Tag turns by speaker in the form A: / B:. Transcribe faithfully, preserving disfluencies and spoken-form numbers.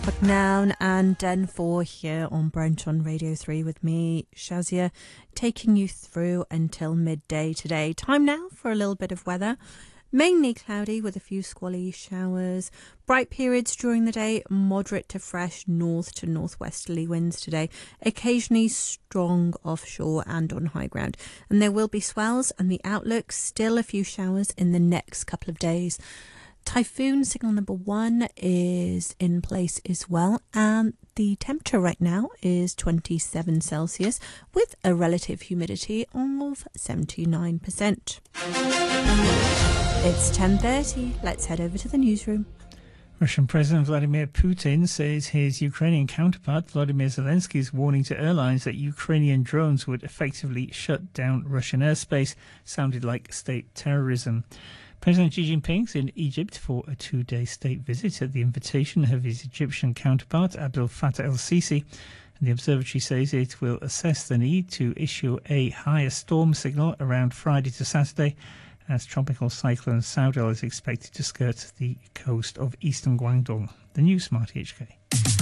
A: Bucknown and Den four here on Brunch on Radio three with me, Shazia, taking you through until midday today. Time now for a little bit of weather. Mainly cloudy with a few squally showers. Bright periods during the day, moderate to fresh north to northwesterly winds today. Occasionally strong offshore and on high ground. And there will be swells, and the outlook still a few showers in the next couple of days. Typhoon signal number one is in place as well, and the temperature right now is twenty-seven Celsius with a relative humidity of seventy-nine percent. It's ten thirty. Let's head over to the newsroom.
B: Russian President Vladimir Putin says his Ukrainian counterpart Volodymyr Zelensky's warning to airlines that Ukrainian drones would effectively shut down Russian airspace sounded like state terrorism. President Xi Jinping's in Egypt for a two-day state visit at the invitation of his Egyptian counterpart Abdel Fattah el-Sisi. And the observatory says it will assess the need to issue a higher storm signal around Friday to Saturday, as tropical cyclone Saudal is expected to skirt the coast of eastern Guangdong. The news, Smarty H K.